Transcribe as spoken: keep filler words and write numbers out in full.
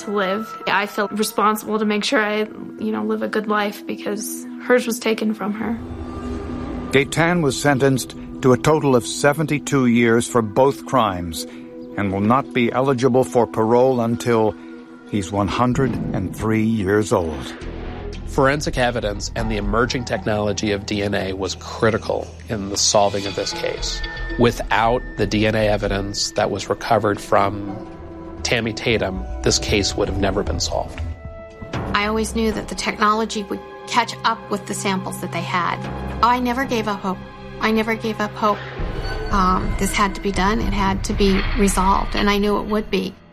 to live. I felt responsible to make sure I, you know, live a good life because hers was taken from her. Gaetan was sentenced to a total of seventy-two years for both crimes and will not be eligible for parole until he's one hundred three years old. Forensic evidence and the emerging technology of D N A was critical in the solving of this case. Without the D N A evidence that was recovered from Tammy Tatum, this case would have never been solved. I always knew that the technology would catch up with the samples that they had. I never gave up hope. I never gave up hope. Um, this had to be done. It had to be resolved, and I knew it would be.